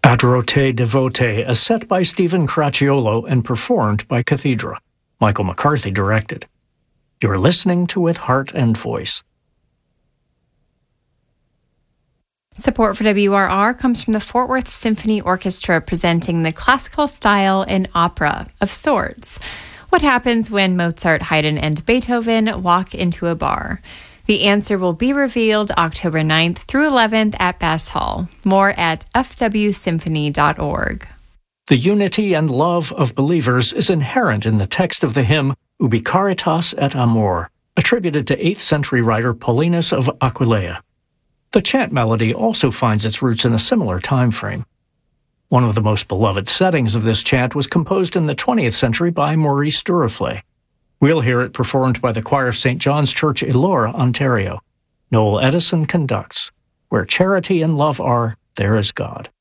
Adrote Devote, a set by Stephen Cracchiolo and performed by Cathedra. Michael McCarthy directed. You're listening to With Heart and Voice. Support for WRR comes from the Fort Worth Symphony Orchestra, presenting the classical style in opera of sorts. What happens when Mozart, Haydn, and Beethoven walk into a bar? The answer will be revealed October 9th through 11th at Bass Hall. More at fwsymphony.org. The unity and love of believers is inherent in the text of the hymn Ubi Caritas et Amor, attributed to 8th century writer Paulinus of Aquileia. The chant melody also finds its roots in a similar time frame. One of the most beloved settings of this chant was composed in the 20th century by Maurice Duruflé. We'll hear it performed by the choir of St. John's Church, Elora, Ontario. Noel Edison conducts. Where charity and love are, there is God.